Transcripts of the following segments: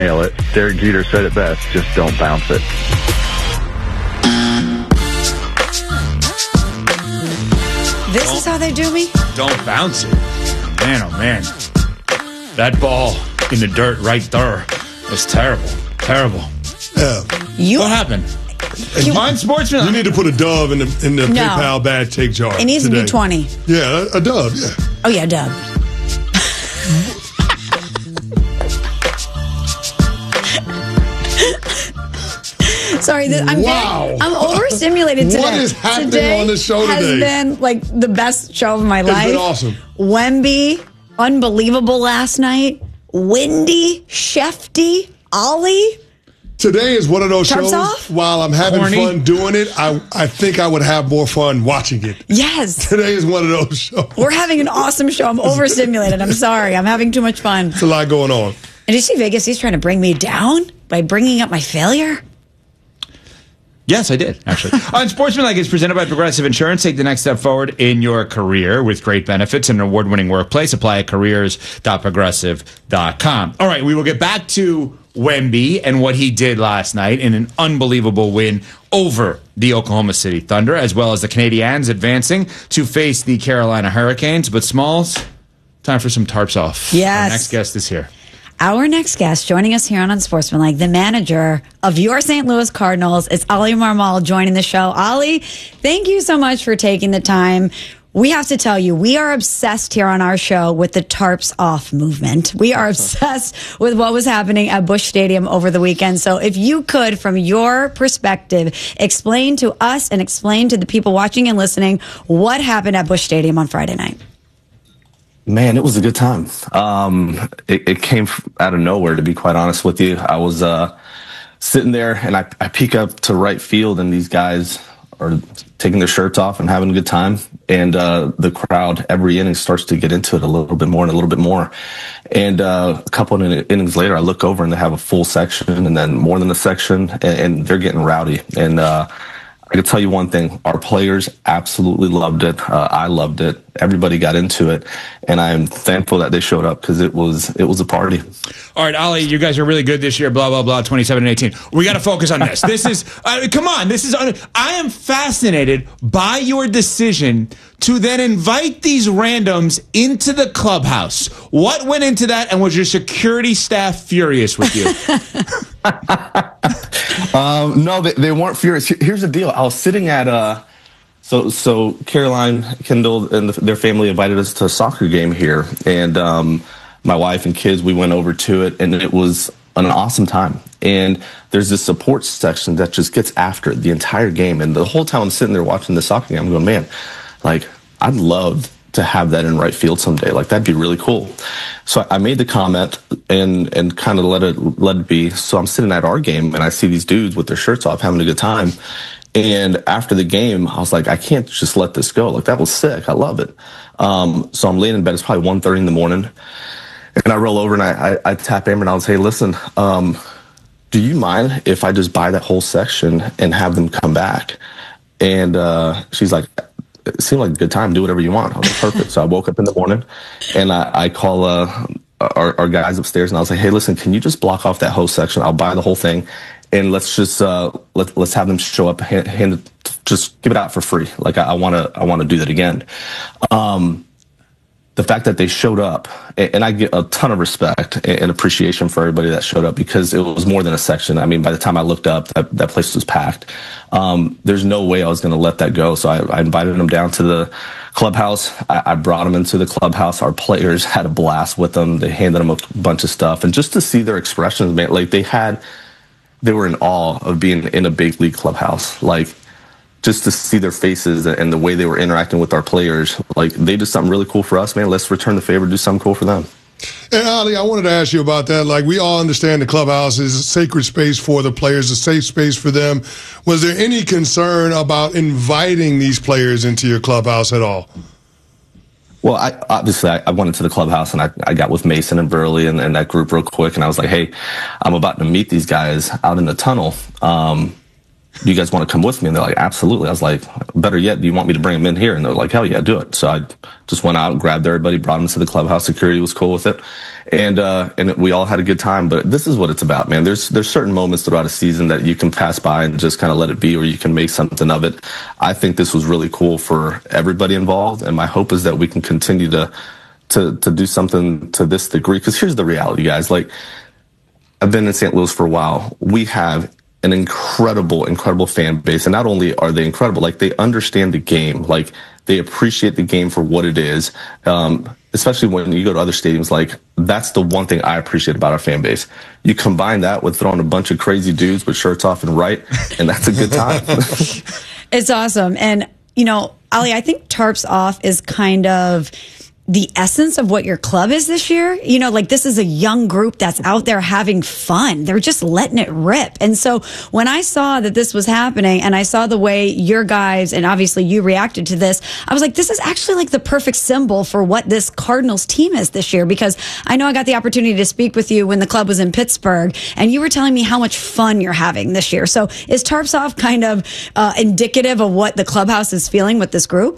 nail it. Derek Jeter said it best, just don't bounce it. This is how they do me? Don't bounce it. Man, oh man. That ball in the dirt right there was terrible. Terrible. Yeah. What happened? Mine Sportsman. You need to put a dove in the PayPal bad take jar. It needs today. to be 20. Yeah, a dove, yeah. Oh, yeah, dove. Sorry, I'm overstimulated today. What is happening on the show today? Has been like the best show of my life. It's been awesome. Wemby, unbelievable last night. Windy, Shefty, Ollie. Today is one of those Tarps shows. off? While I'm having fun doing it, I think I would have more fun watching it. Yes. Today is one of those shows. We're having an awesome show. I'm overstimulated. I'm sorry. I'm having too much fun. It's a lot going on. And did you see Vegas? He's trying to bring me down by bringing up my failure. Yes, I did, actually. On Sportsmanlike is presented by Progressive Insurance. Take the next step forward in your career with great benefits and an award-winning workplace. Apply at careers.progressive.com. All right, we will get back to Wemby and what he did last night in an unbelievable win over the Oklahoma City Thunder, as well as the Canadiens advancing to face the Carolina Hurricanes. But Smalls, time for some tarps off. Yes. Our next guest is here. Our next guest joining us here on Unsportsmanlike, the manager of your St. Louis Cardinals, is Oli Marmol joining the show. Oli, thank you so much for taking the time. We have to tell you, we are obsessed here on our show with the tarps off movement. We are obsessed with what was happening at Busch Stadium over the weekend. So if you could, from your perspective, explain to us and explain to the people watching and listening what happened at Busch Stadium on Friday night. Man, it was a good time. It came out of nowhere, to be quite honest with you. I was sitting there, and I peek up to right field, and these guys are taking their shirts off and having a good time. And the crowd, every inning, starts to get into it a little bit more and a little bit more. And a couple of innings later, I look over, and they have a full section, and then more than a section, and they're getting rowdy. And I can tell you one thing, our players absolutely loved it. I loved it. Everybody got into it, and I'm thankful that they showed up because it was a party. All right, Oli, you guys are really good this year, blah, blah, blah, 27 and 18. We got to focus on this. This is, come on, this is, I am fascinated by your decision to then invite these randoms into the clubhouse. What went into that, and was your security staff furious with you? No, they weren't furious. Here's the deal. I was sitting at, so Caroline Kendall and their family invited us to a soccer game here. And my wife and kids, we went over to it, and it was an awesome time. And there's this support section that just gets after it the entire game. And the whole time I'm sitting there watching the soccer game, I'm going, man, like, I'd love to have that in right field someday. Like, that'd be really cool. So I made the comment and kind of let it be. So I'm sitting at our game, and I see these dudes with their shirts off having a good time. And after the game, I was like, I can't just let this go. Like, that was sick. I love it. So I'm laying in bed. It's probably 1:30 in the morning. And I roll over and I tap Amber, and I was, hey, listen, do you mind if I just buy that whole section and have them come back? And she's like, it seemed like a good time. Do whatever you want. I was like, perfect. So I woke up in the morning, and I call our guys upstairs, and I was like, hey, listen, can you just block off that whole section? I'll buy the whole thing, and let's just let's have them show up, just give it out for free. Like, I want to do that again. The fact that they showed up, and I get a ton of respect and appreciation for everybody that showed up, because it was more than a section. I mean, by the time I looked up, that place was packed. There's no way I was going to let that go. So I invited them down to the clubhouse. I brought them into the clubhouse. Our players had a blast with them. They handed them a bunch of stuff. And just to see their expressions, man, like, they were in awe of being in a big league clubhouse. Like, just to see their faces and the way they were interacting with our players, like, they did something really cool for us, man. Let's return the favor, do something cool for them. And Ali, I wanted to ask you about that. Like, we all understand the clubhouse is a sacred space for the players, a safe space for them. Was there any concern about inviting these players into your clubhouse at all? Well, I went into the clubhouse, and I got with Mason and Burley and that group real quick, and I was like, hey, I'm about to meet these guys out in the tunnel. do you guys want to come with me? And they're like, absolutely. I was like, better yet, do you want me to bring them in here? And they're like, hell yeah, do it. So I just went out and grabbed everybody, brought them to the clubhouse. Security was cool with it. And we all had a good time. But this is what it's about, man. There's certain moments throughout a season that you can pass by and just kind of let it be, or you can make something of it. I think this was really cool for everybody involved. And my hope is that we can continue to do something to this degree. Because here's the reality, guys. Like, I've been in St. Louis for a while. We have an incredible fan base. And not only are they incredible, like, they understand the game. Like, they appreciate the game for what it is. Especially when you go to other stadiums, like, that's the one thing I appreciate about our fan base. You combine that with throwing a bunch of crazy dudes with shirts off and right, and that's a good time. It's awesome. And, you know, Ali, I think Tarps Off is kind of the essence of what your club is this year. You know, like, this is a young group that's out there having fun. They're just letting it rip. And so when I saw that this was happening and I saw the way your guys, and obviously you reacted to this, I was like, this is actually like the perfect symbol for what this Cardinals team is this year. Because I know I got the opportunity to speak with you when the club was in Pittsburgh, and you were telling me how much fun you're having this year. So is Tarps Off kind of indicative of what the clubhouse is feeling with this group?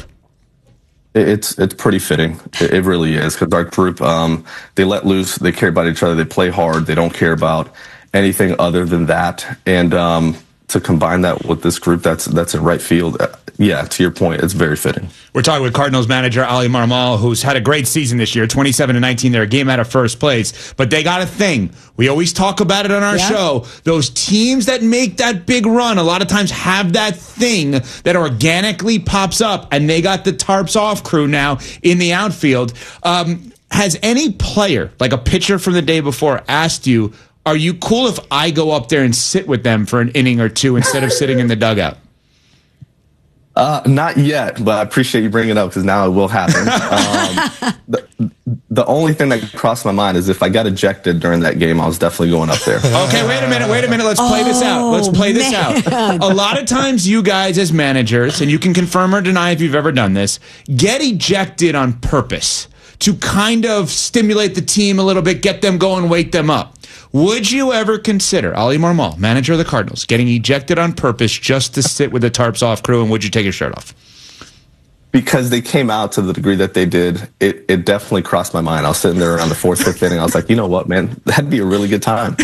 It's pretty fitting. It really is, because our group, they let loose, they care about each other, they play hard, they don't care about anything other than that. And to combine that with this group that's in right field, yeah, to your point, it's very fitting. We're talking with Cardinals manager Ali Marmol, who's had a great season this year, 27-19. They're a game out of first place, but they got a thing. We always talk about it on our show. Those teams that make that big run a lot of times have that thing that organically pops up, and they got the Tarps Off crew now in the outfield. Has any player, like a pitcher from the day before, asked you, are you cool if I go up there and sit with them for an inning or two instead of sitting in the dugout? Not yet, but I appreciate you bringing it up, because now it will happen. The only thing that crossed my mind is if I got ejected during that game, I was definitely going up there. Okay, wait a minute. Let's play this out. A lot of times you guys as managers, and you can confirm or deny if you've ever done this, get ejected on purpose to kind of stimulate the team a little bit, get them going, wake them up. Would you ever consider, Ali Marmol, manager of the Cardinals, getting ejected on purpose just to sit with the Tarps Off crew, and would you take your shirt off? Because they came out to the degree that they did, it definitely crossed my mind. I was sitting there around the fourth, fifth inning. I was like, you know what, man, that'd be a really good time.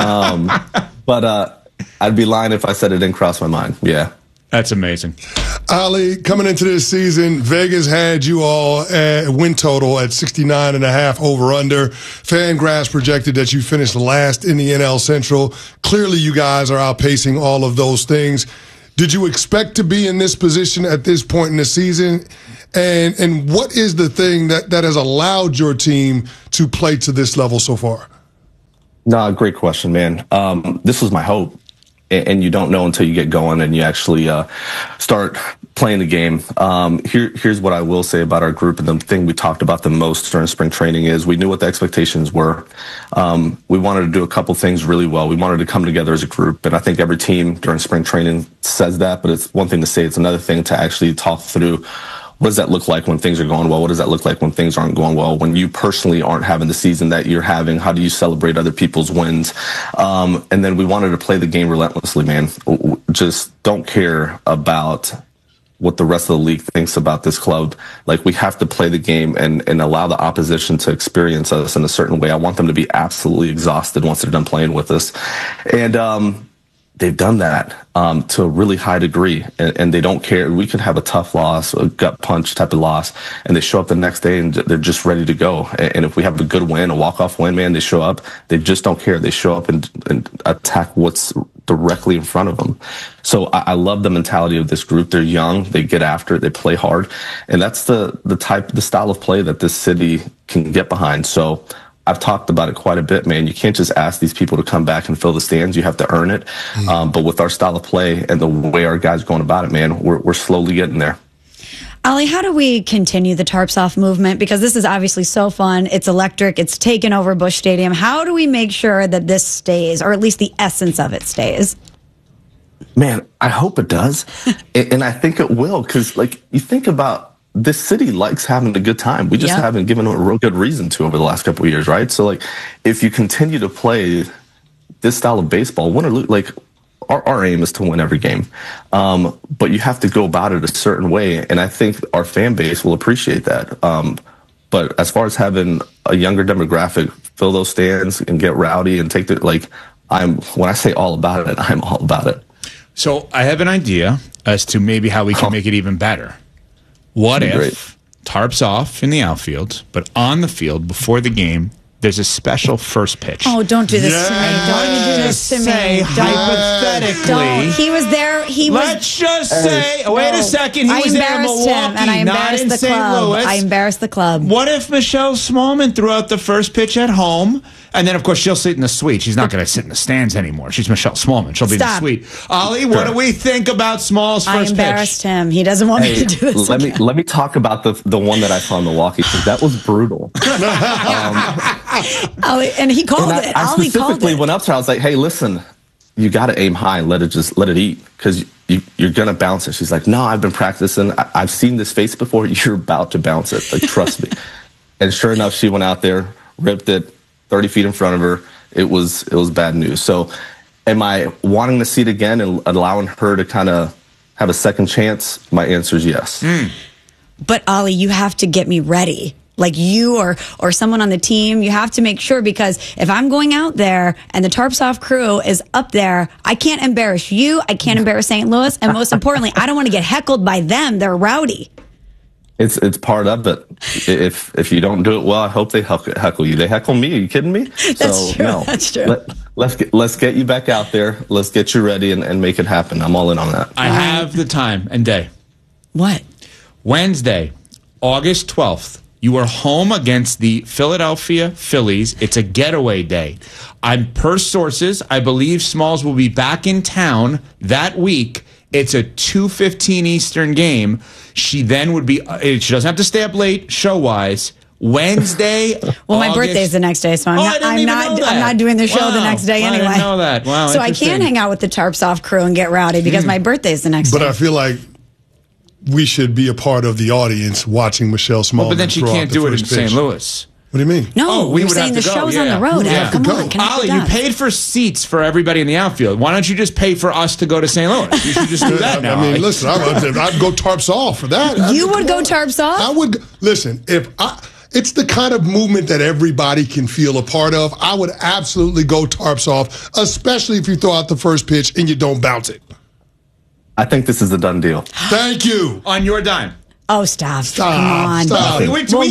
But I'd be lying if I said it didn't cross my mind. Yeah. That's amazing. Ali, coming into this season, Vegas had you all at win total at 69.5 over under. Fangraphs projected that you finished last in the NL Central. Clearly, you guys are outpacing all of those things. Did you expect to be in this position at this point in the season? And what is the thing that has allowed your team to play to this level so far? No, great question, man. This was my hope. And you don't know until you get going and you actually start playing the game. Here's what I will say about our group, and the thing we talked about the most during spring training is we knew what the expectations were. We wanted to do a couple things really well. We wanted to come together as a group, and I think every team during spring training says that, but it's one thing to say, it's another thing to actually talk through. What does that look like when things are going well? What does that look like when things aren't going well? When you personally aren't having the season that you're having, how do you celebrate other people's wins? And then we wanted to play the game relentlessly, man. Just don't care about what the rest of the league thinks about this club. Like, we have to play the game and allow the opposition to experience us in a certain way. I want them to be absolutely exhausted once they're done playing with us. And, they've done that to a really high degree, and they don't care. We could have a tough loss, a gut punch type of loss, and they show up the next day and they're just ready to go. And if we have a good win, a walk-off win, man, they show up. They just don't care. They show up and attack what's directly in front of them. So I love the mentality of this group. They're young. They get after it. They play hard. And that's the style of play that this city can get behind. So I've talked about it quite a bit, man. You can't just ask these people to come back and fill the stands. You have to earn it. But with our style of play and the way our guys are going about it, man, we're slowly getting there. Ali, how do we continue the Tarps Off movement? Because this is obviously so fun. It's electric. It's taken over Busch Stadium. How do we make sure that this stays, or at least the essence of it stays? Man, I hope it does. And I think it will, because, like, you think about this city likes having a good time. We just haven't given them a real good reason to over the last couple of years, right? So, like, if you continue to play this style of baseball, win or lose, like, our aim is to win every game. But you have to go about it a certain way. And I think our fan base will appreciate that. But as far as having a younger demographic fill those stands and get rowdy and take the, when I say all about it, I'm all about it. So I have an idea as to maybe how we can make it even better. What if tarps off in the outfield, but on the field before the game, there's a special first pitch? Oh, don't do this to me. Don't you do this to me. Hypothetically. Don't. He was there. Let's just say, wait a second, he was there in Milwaukee, him, and I not in embarrassed the St. club. Louis. I embarrassed the club. What if Michelle Smallman threw out the first pitch at home? And then, of course, she'll sit in the suite. She's not going to sit in the stands anymore. She's Michelle Smallman. She'll be in the suite. Ollie, what do we think about Small's first pitch? I embarrassed him. He doesn't want me to do this. Let me talk about the one that I saw in Milwaukee, because that was brutal. Ollie, and he called it. I specifically went up to her. I was like, "Hey, listen, you got to aim high and let it eat, because you're gonna bounce it." She's like, "No, I've been practicing. I've seen this face before. You're about to bounce it. Like, trust me." And sure enough, she went out there, ripped it 30 feet in front of her. It was bad news. So, am I wanting to see it again and allowing her to kind of have a second chance? My answer is yes. But Ollie, you have to get me ready. Like you or someone on the team, you have to make sure, because if I'm going out there and the Tarps Off crew is up there, I can't embarrass you. I can't embarrass St. Louis. And most importantly, I don't want to get heckled by them. They're rowdy. It's part of it. If you don't do it well, I hope they heckle you. They heckle me. Are you kidding me? That's true. No. That's true. Let's get you back out there. Let's get you ready and make it happen. I'm all in on that. I have the time and day. What? Wednesday, August 12th. You are home against the Philadelphia Phillies. It's a getaway day. Per sources, I believe Smalls will be back in town that week. It's a 2:15 Eastern game. She then would be, she doesn't have to stay up late show-wise. Wednesday. Well, my birthday's the next day, so I'm not doing the show the next day anyway. I didn't know that. Wow. So I can hang out with the Tarps Off crew and get rowdy because my birthday's the next day. But I feel like we should be a part of the audience watching Michelle Smallman. But then she can't do it in St. Louis. What do you mean? No, we were saying the show's on the road. Yeah. Come on, Ollie, you paid for seats for everybody in the outfield. Why don't you just pay for us to go to St. Louis? You should just do that now. I mean, listen, I'd go Tarps Off for that. You would go Tarps Off? I would. Listen, it's the kind of movement that everybody can feel a part of. I would absolutely go Tarps Off, especially if you throw out the first pitch and you don't bounce it. I think this is a done deal. Thank you. On your dime. Oh, stop. Come on. Stop. We'll go.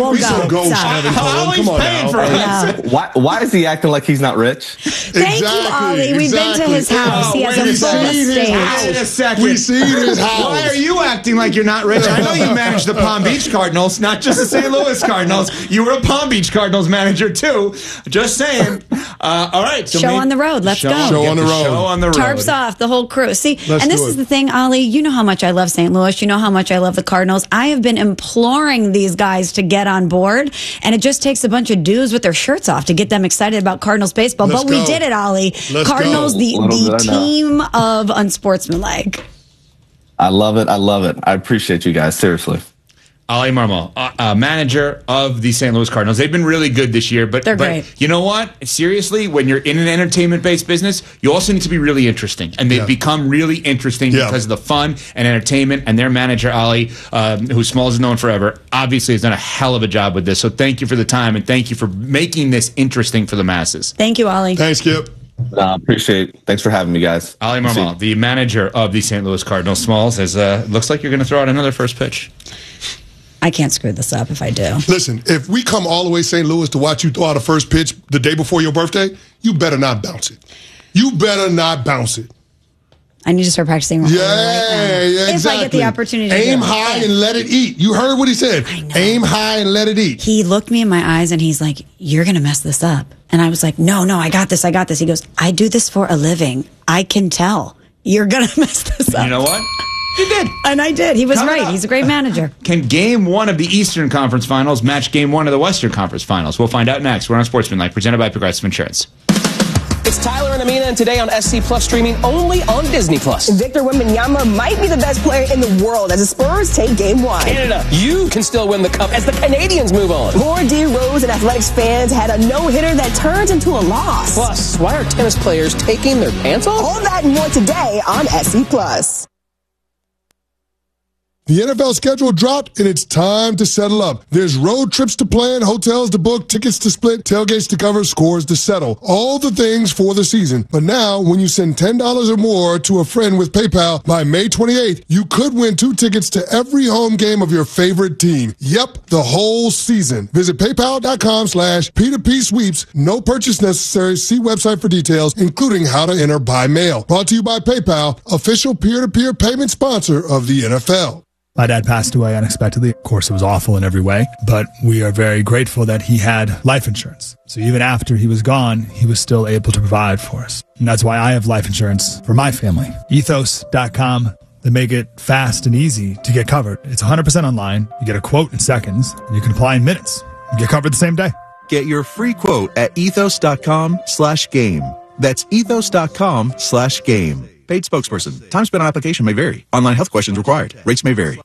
Come on paying for us. Why is he acting like he's not rich? Thank you, Ollie. We've been to his house. He has a full estate. Wait a second. We see his house. Why are you acting like you're not rich? I know you manage the Palm Beach Cardinals, not just the St. Louis Cardinals. You were a Palm Beach Cardinals manager, too. Just saying. All right. So show on the road. Let's go. Show on the road. Show on the road. Tarps Off, the whole crew. See, Let's and this is the thing, Ollie. You know how much I love St. Louis. You know how much I love the Cardinals. I have been imploring these guys to get on board, and it just takes a bunch of dudes with their shirts off to get them excited about Cardinals baseball. Let's but we go. did it, Ollie. Let's Cardinals, go. the team of unsportsmanlike. I love it. I love it. I appreciate you guys. Seriously. Ollie Marmol, manager of the St. Louis Cardinals. They've been really good this year, but they're great. You know what? Seriously, when you're in an entertainment-based business, you also need to be really interesting, and they've become really interesting because of the fun and entertainment. And their manager, Ollie, who Smalls is known forever, obviously has done a hell of a job with this. So thank you for the time, and thank you for making this interesting for the masses. Thank you, Ollie. Thanks, Skip. Appreciate it. Thanks for having me, guys. Ollie Marmol, the manager of the St. Louis Cardinals. Smalls, looks like you're going to throw out another first pitch. I can't screw this up if I do. Listen, if we come all the way to St. Louis to watch you throw out a first pitch the day before your birthday, you better not bounce it. You better not bounce it. I need to start practicing. Yeah, exactly. If I get the opportunity to aim do it. high and let it eat. You heard what he said. I know. Aim high and let it eat. He looked me in my eyes and he's like, "You're going to mess this up." And I was like, no, I got this. He goes, "I do this for a living. I can tell. You're going to mess this up." You know what? You did. And I did. He was Coming right. up. He's a great manager. Can Game 1 of the Eastern Conference Finals match Game 1 of the Western Conference Finals? We'll find out next. We're on Sportsmanlike, presented by Progressive Insurance. It's Tyler and Amina, and today on SC Plus, streaming only on Disney Plus. Victor Wembanyama might be the best player in the world as the Spurs take Game 1. Canada, you can still win the cup as the Canadians move on. More D. Rose and Athletics fans had a no-hitter that turns into a loss. Plus, why are tennis players taking their pants off? All that and more today on SC Plus. The NFL schedule dropped, and it's time to settle up. There's road trips to plan, hotels to book, tickets to split, tailgates to cover, scores to settle. All the things for the season. But now, when you send $10 or more to a friend with PayPal by May 28th, you could win 2 tickets to every home game of your favorite team. Yep, the whole season. Visit PayPal.com/P2P sweeps. No purchase necessary. See website for details, including how to enter by mail. Brought to you by PayPal, official peer-to-peer payment sponsor of the NFL. My dad passed away unexpectedly. Of course, it was awful in every way, but we are very grateful that he had life insurance. So even after he was gone, he was still able to provide for us. And that's why I have life insurance for my family. Ethos.com. They make it fast and easy to get covered. It's 100% online. You get a quote in seconds, and you can apply in minutes. You get covered the same day. Get your free quote at ethos.com/game. That's ethos.com/game. Paid spokesperson. Time spent on application may vary. Online health questions required. Rates may vary.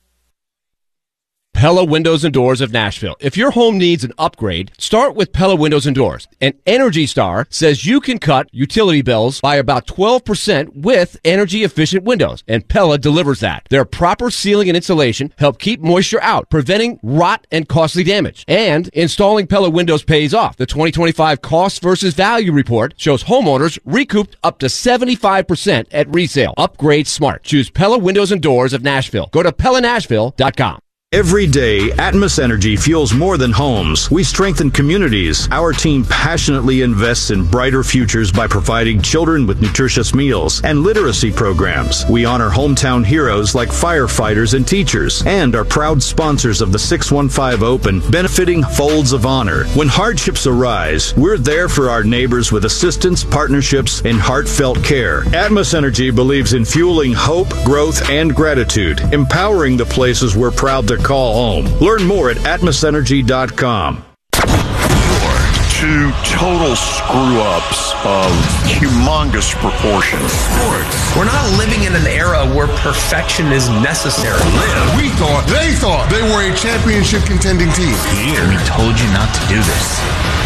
Pella Windows and Doors of Nashville. If your home needs an upgrade, start with Pella Windows and Doors. And Energy Star says you can cut utility bills by about 12% with energy-efficient windows. And Pella delivers that. Their proper sealing and insulation help keep moisture out, preventing rot and costly damage. And installing Pella Windows pays off. The 2025 Cost versus Value Report shows homeowners recouped up to 75% at resale. Upgrade smart. Choose Pella Windows and Doors of Nashville. Go to PellaNashville.com. Every day, Atmos Energy fuels more than homes. We strengthen communities. Our team passionately invests in brighter futures by providing children with nutritious meals and literacy programs. We honor hometown heroes like firefighters and teachers, and are proud sponsors of the 615 Open, benefiting Folds of Honor. When hardships arise, we're there for our neighbors with assistance, partnerships, and heartfelt care. Atmos Energy believes in fueling hope, growth, and gratitude, empowering the places we're proud to call home. Learn more at atmosenergy.com. You're 2 total screw-ups of humongous proportions. Sports. We're not living in an era where perfection is necessary. They thought they were a championship contending team. Here, we told you not to do this.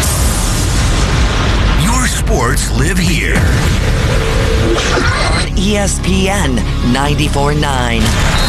Your sports live here. On ESPN 94.9.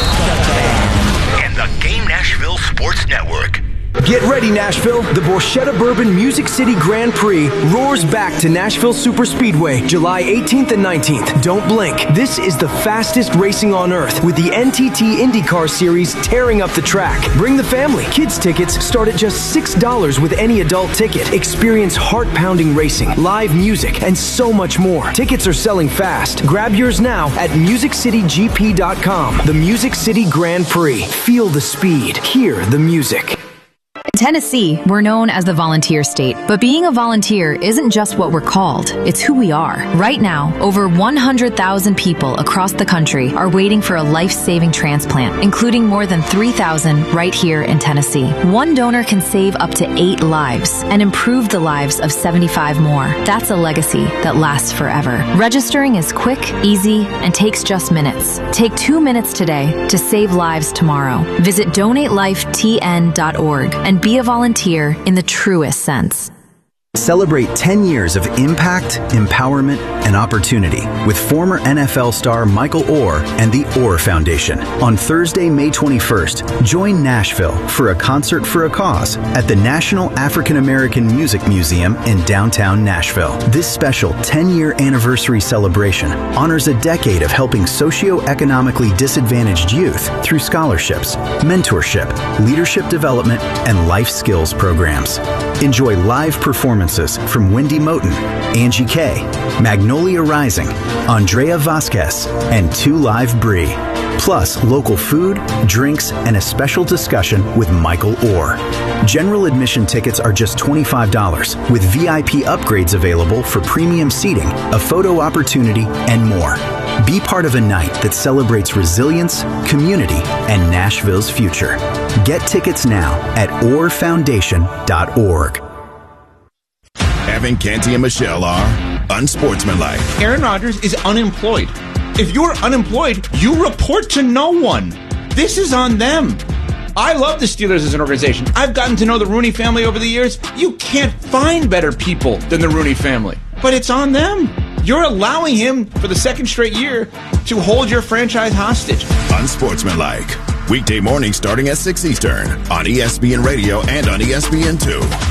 And the Game Nashville Sports Network. Get ready, Nashville. The Borchetta Bourbon Music City Grand Prix roars back to Nashville Superspeedway, July 18th and 19th. Don't blink. This is the fastest racing on earth, with the NTT IndyCar Series tearing up the track. Bring the family. Kids tickets start at just $6 with any adult ticket. Experience heart-pounding racing, live music, and so much more. Tickets are selling fast. Grab yours now at MusicCityGP.com. The Music City Grand Prix. Feel the speed. Hear the music. In Tennessee, we're known as the volunteer state, but being a volunteer isn't just what we're called, it's who we are. Right now, over 100,000 people across the country are waiting for a life-saving transplant, including more than 3,000 right here in Tennessee. One donor can save up to 8 lives and improve the lives of 75 more. That's a legacy that lasts forever. Registering is quick, easy, and takes just minutes. Take 2 minutes today to save lives tomorrow. Visit DonateLifeTN.org and be a volunteer in the truest sense. Celebrate 10 years of impact, empowerment, and opportunity with former NFL star Michael Oher and the Oher Foundation. On Thursday, May 21st, join Nashville for a concert for a cause at the National African American Music Museum in downtown Nashville. This special 10-year anniversary celebration honors a decade of helping socioeconomically disadvantaged youth through scholarships, mentorship, leadership development, and life skills programs. Enjoy live performances from Wendy Moten, Angie Kay, Magnolia Rising, Andrea Vasquez, and 2 Live Brie. Plus local food, drinks, and a special discussion with Michael Oher. General admission tickets are just $25, with VIP upgrades available for premium seating, a photo opportunity, and more. Be part of a night that celebrates resilience, community, and Nashville's future. Get tickets now at oherfoundation.org. Kevin, Canty, and Michelle are unsportsmanlike. Aaron Rodgers is unemployed. If you're unemployed, you report to no one. This is on them. I love the Steelers as an organization. I've gotten to know the Rooney family over the years. You can't find better people than the Rooney family. But it's on them. You're allowing him, for the second straight year, to hold your franchise hostage. Unsportsmanlike. Weekday mornings starting at 6 Eastern on ESPN Radio and on ESPN2.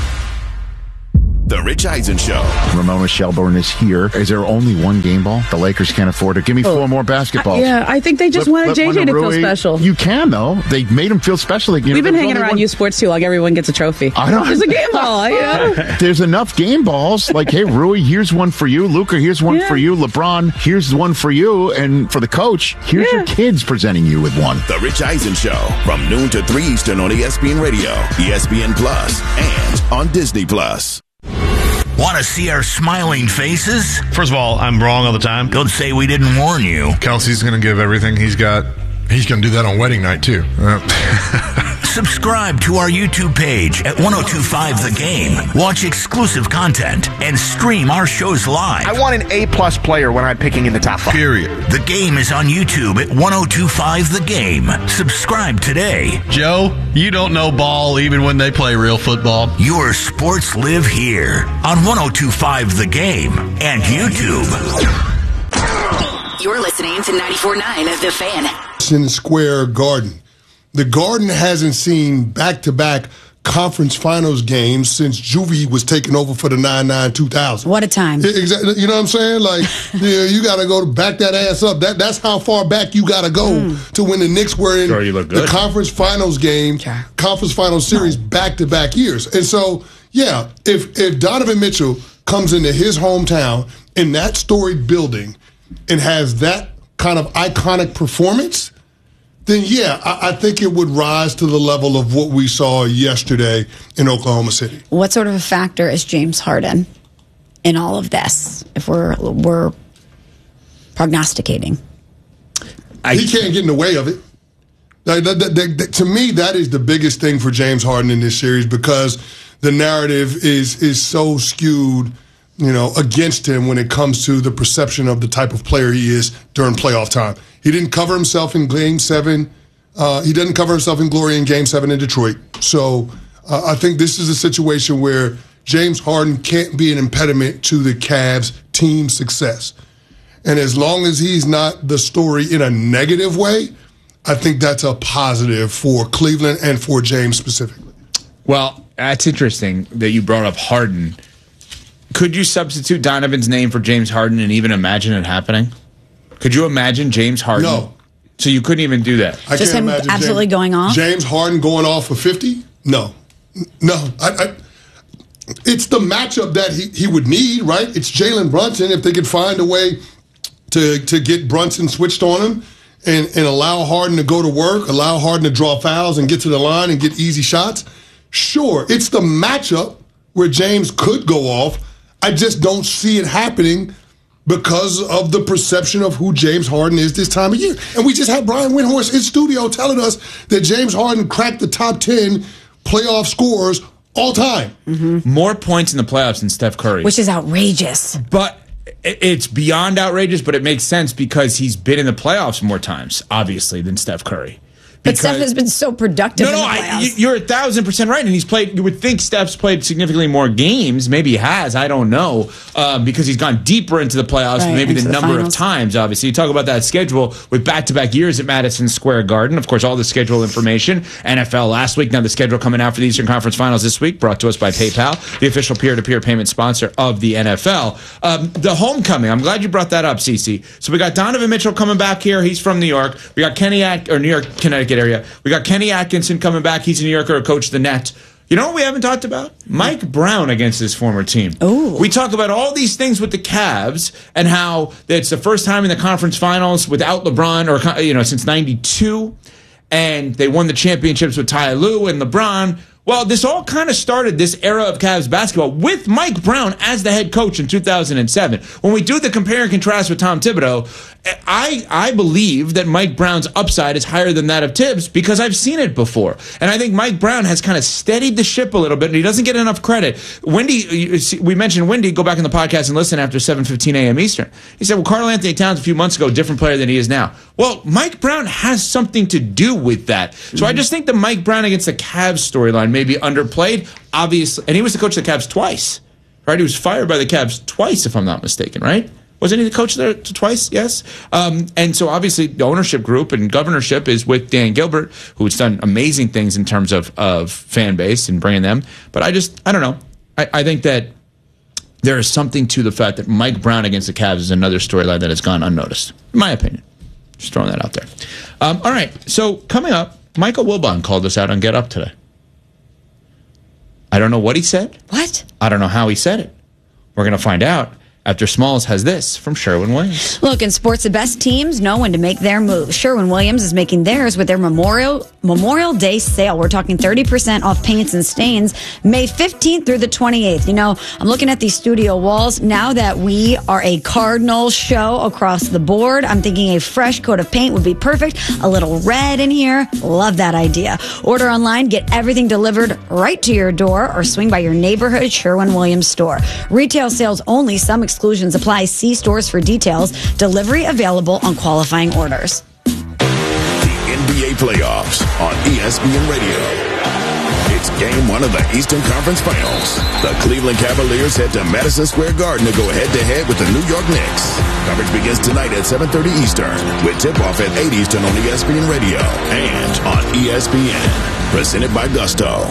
The Rich Eisen Show. Ramona Shelburne is here. Is there only one game ball? The Lakers can't afford it. Give me 4 more basketballs. Yeah, I think they just wanted JJ to feel special. You can, though. They made him feel special. We've been hanging around U Sports, too, like everyone gets a trophy. There's a game ball, you know? There's enough game balls. Like, hey, Rui, here's one for you. Luka, here's one for you. LeBron, here's one for you. And for the coach, here's your kids presenting you with one. The Rich Eisen Show from noon to 3 Eastern on ESPN Radio, ESPN Plus, and on Disney Plus. Want to see our smiling faces? First of all, I'm wrong all the time. Don't say we didn't warn you. Kelsey's going to give everything he's got. He's going to do that on wedding night, too. Subscribe to our YouTube page at 1025 The Game. Watch exclusive content and stream our shows live. I want an A-plus player when I'm picking in the top 5. Period. The Game is on YouTube at 1025 The Game. Subscribe today. Joe, you don't know ball even when they play real football. Your sports live here on 1025 The Game and YouTube. You're listening to 94.9 The Fan. In Square Garden. The Garden hasn't seen back-to-back conference finals games since Juvie was taking over for the 99-2000. What a time. Exactly. You know what I'm saying? Like, you got to go back that ass up. That's how far back you got to go to when the Knicks were in the conference finals game, conference finals series back-to-back years. And so, yeah, if Donovan Mitchell comes into his hometown in that storied building and has that kind of iconic performance, then yeah, I think it would rise to the level of what we saw yesterday in Oklahoma City. What sort of a factor is James Harden in all of this, if we're prognosticating? He can't get in the way of it. To me, that is the biggest thing for James Harden in this series, because the narrative is so skewed, against him when it comes to the perception of the type of player he is during playoff time. He didn't cover himself in Game 7. He doesn't cover himself in glory in Game 7 in Detroit. So I think this is a situation where James Harden can't be an impediment to the Cavs' team success. And as long as he's not the story in a negative way, I think that's a positive for Cleveland and for James specifically. Well, that's interesting that you brought up Harden. Could you substitute Donovan's name for James Harden and even imagine it happening? Could you imagine James Harden? No. So you couldn't even do that? I Just can't him imagine absolutely going off? James Harden going off for 50? No. It's the matchup that he would need, right? It's Jalen Brunson. If they could find a way to get Brunson switched on him and allow Harden to go to work, allow Harden to draw fouls and get to the line and get easy shots, sure. It's the matchup where James could go off. I just don't see it happening because of the perception of who James Harden is this time of year. And we just had Brian Windhorst in studio telling us that James Harden cracked the top 10 playoff scorers all time. Mm-hmm. More points in the playoffs than Steph Curry. Which is outrageous. But it's beyond outrageous, but it makes sense because he's been in the playoffs more times, obviously, than Steph Curry. But Steph has been so productive in the playoffs. You're 1,000% right. And he's played, you would think Steph's played significantly more games. Maybe he has. I don't know. Because he's gone deeper into the playoffs, maybe the number of times, obviously. You talk about that schedule with back-to-back years at Madison Square Garden. Of course, all the schedule information. NFL last week. Now the schedule coming out for the Eastern Conference Finals this week, brought to us by PayPal, the official peer-to-peer payment sponsor of the NFL. The homecoming. I'm glad you brought that up, Cece. So we got Donovan Mitchell coming back here. He's from New York. We got New York, Connecticut area. We got Kenny Atkinson coming back. He's a New Yorker, coach of the Nets. You know what we haven't talked about? Mike Brown against his former team. Ooh. We talk about all these things with the Cavs and how it's the first time in the conference finals without LeBron, or since '92, and they won the championships with Ty Lue and LeBron. Well, this all kind of started this era of Cavs basketball with Mike Brown as the head coach in 2007. When we do the compare and contrast with Tom Thibodeau, I believe that Mike Brown's upside is higher than that of Tibbs because I've seen it before. And I think Mike Brown has kind of steadied the ship a little bit, and he doesn't get enough credit. Wendy, we mentioned Wendy, go back in the podcast and listen after 7:15 a.m. Eastern. He said, well, Karl Anthony Towns a few months ago, different player than he is now. Well, Mike Brown has something to do with that. So I just think the Mike Brown against the Cavs storyline may be underplayed, obviously. And he was the coach of the Cavs twice, right? He was fired by the Cavs twice, if I'm not mistaken, right? Wasn't he the coach there twice? Yes. And so obviously the ownership group and governorship is with Dan Gilbert, who's done amazing things in terms of fan base and bringing them. But I don't know. I think that there is something to the fact that Mike Brown against the Cavs is another storyline that has gone unnoticed, in my opinion. Just throwing that out there. All right. So coming up, Michael Wilbon called us out on Get Up today. I don't know what he said. What? I don't know how he said it. We're going to find out after Smalls has this from Sherwin-Williams. Look, in sports, the best teams know when to make their move. Sherwin-Williams is making theirs with their Memorial Day sale. We're talking 30% off paints and stains, May 15th through the 28th. You know, I'm looking at these studio walls. Now that we are a Cardinals show across the board, I'm thinking a fresh coat of paint would be perfect. A little red in here. Love that idea. Order online, get everything delivered right to your door, or swing by your neighborhood Sherwin-Williams store. Retail sales only. Some exclusions apply. See stores for details. Delivery available on qualifying orders. The NBA playoffs on ESPN Radio. It's game one of the Eastern Conference Finals. The Cleveland Cavaliers head to Madison Square Garden to go head-to-head with the New York Knicks. Coverage begins tonight at 7:30 Eastern, with tip-off at 8 Eastern on ESPN Radio and on ESPN. Presented by Gusto.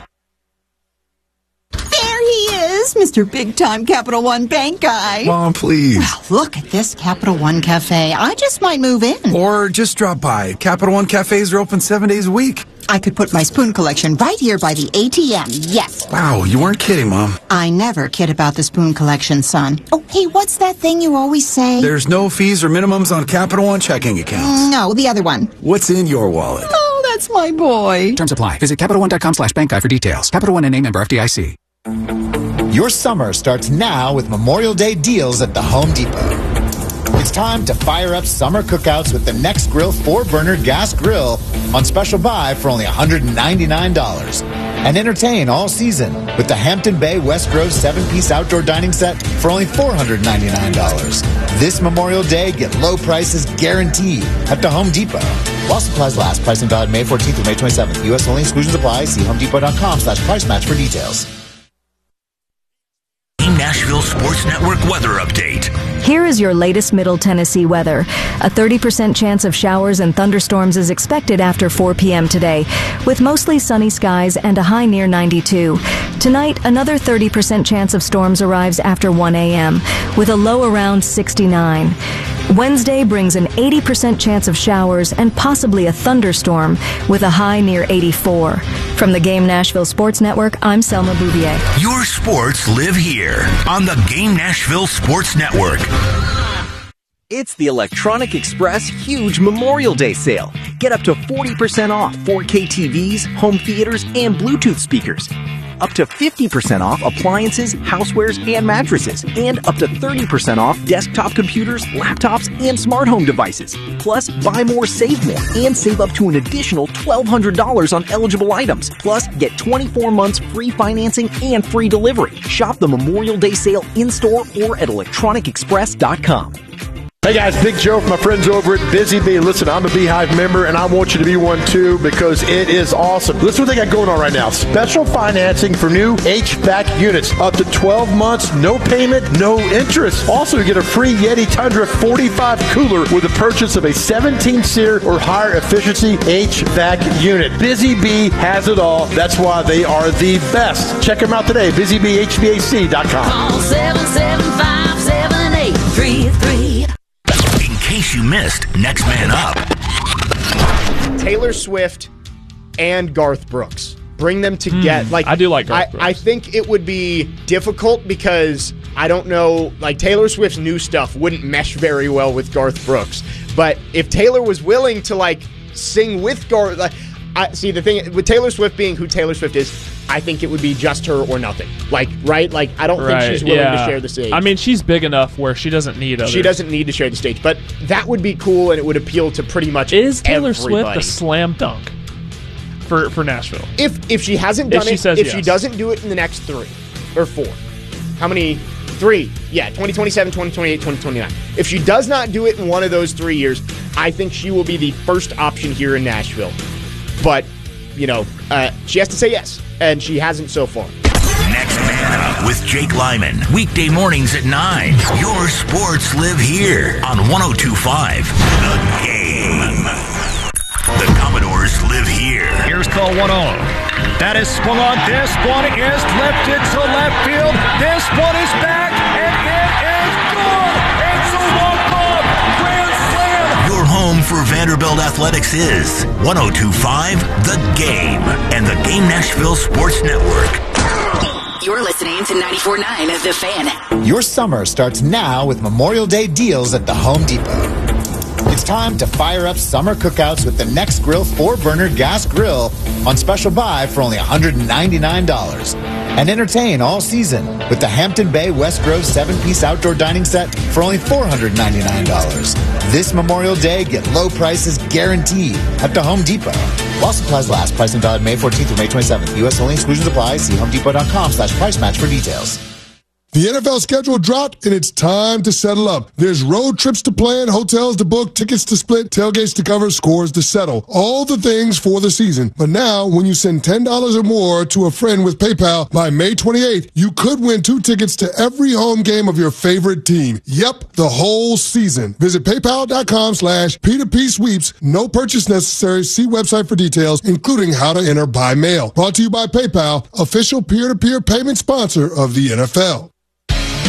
Mr. Big-Time Capital One Bank guy. Mom, please. Well, look at this Capital One Cafe. I just might move in. Or just drop by. Capital One Cafes are open 7 days a week. I could put my spoon collection right here by the ATM. Yes. Wow, you weren't kidding, Mom. I never kid about the spoon collection, son. Oh, hey, what's that thing you always say? There's no fees or minimums on Capital One checking accounts. No, the other one. What's in your wallet? Oh, that's my boy. Terms apply. Visit CapitalOne.com/bankguy for details. Capital One NA, member FDIC. Your summer starts now with Memorial Day deals at the Home Depot. It's time to fire up summer cookouts with the Next Grill 4-burner gas grill on special buy for only $199. And entertain all season with the Hampton Bay West Grove 7-piece outdoor dining set for only $499. This Memorial Day, get low prices guaranteed at the Home Depot. While supplies last, pricing valid May 14th through May 27th. U.S. only, exclusions apply. See homedepot.com/price match for details. Nashville Sports Network weather update. Here is your latest Middle Tennessee weather. A 30% chance of showers and thunderstorms is expected after 4 p.m. today, with mostly sunny skies and a high near 92. Tonight, another 30% chance of storms arrives after 1 a.m., with a low around 69. Wednesday brings an 80% chance of showers and possibly a thunderstorm, with a high near 84. From the Game Nashville Sports Network, I'm Selma Bouvier. Your sports live here on the Game Nashville Sports Network. It's the Electronic Express huge Memorial Day sale. Get up to 40% off 4K TVs, home theaters, and Bluetooth speakers. Up to 50% off appliances, housewares, and mattresses. And up to 30% off desktop computers, laptops, and smart home devices. Plus, buy more, save more, and save up to an additional $1,200 on eligible items. Plus, get 24 months free financing and free delivery. Shop the Memorial Day sale in-store or at electronicexpress.com. Hey guys, Big Joe from my friends over at Busy Bee. Listen, I'm a Beehive member and I want you to be one too because it is awesome. Listen what they got going on right now. Special financing for new HVAC units. Up to 12 months, no payment, no interest. Also, you get a free Yeti Tundra 45 cooler with the purchase of a 17-SEER or higher efficiency HVAC unit. Busy Bee has it all. That's why they are the best. Check them out today, busybeehvac.com. Call 775-7833. In case you missed Next Man Up. Taylor Swift and Garth Brooks. Bring them together. I do like Garth Brooks. I think it would be difficult because I don't know, like Taylor Swift's new stuff wouldn't mesh very well with Garth Brooks. But if Taylor was willing to like sing with Garth, See, the thing with Taylor Swift being who Taylor Swift is, I think it would be just her or nothing. Right? Like, I don't think she's willing to share the stage. I mean, she's big enough where she doesn't need others. She doesn't need to share the stage, but that would be cool, and it would appeal to pretty much Is Taylor everybody. Swift a slam dunk for Nashville? If she hasn't done she doesn't do it in the next 3 or 4. How many? 3. Yeah, 2027, 2028, 2029. If she does not do it in one of those 3 years, I think she will be the first option here in Nashville. But, she has to say yes, and she hasn't so far. Next Man Up with Jake Lyman. Weekday mornings at 9. Your sports live here on 102.5 The Game. The Commodores live here. Here's call 1-0. That is swung on. This one is lifted to left field. This one is back, and it is good. It's a walk-off grand slam. Your home for Vanderbilt Athletics is 102.5 The Game and the Game Nashville Sports Network. You're listening to 94.9 The Fan. Your summer starts now with Memorial Day deals at the Home Depot. It's time to fire up summer cookouts with the Next Grill 4-burner gas grill on special buy for only $199. And entertain all season with the Hampton Bay West Grove 7-piece outdoor dining set for only $499. This Memorial Day, get low prices guaranteed at the Home Depot. While supplies last, pricing valid May 14th through May 27th. U.S. only, exclusions apply. See homedepot.com/price match for details. The NFL schedule dropped, and it's time to settle up. There's road trips to plan, hotels to book, tickets to split, tailgates to cover, scores to settle. All the things for the season. But now, when you send $10 or more to a friend with PayPal by May 28th, you could win 2 tickets to every home game of your favorite team. Yep, the whole season. Visit PayPal.com/P2P sweeps. No purchase necessary. See website for details, including how to enter by mail. Brought to you by PayPal, official peer-to-peer payment sponsor of the NFL.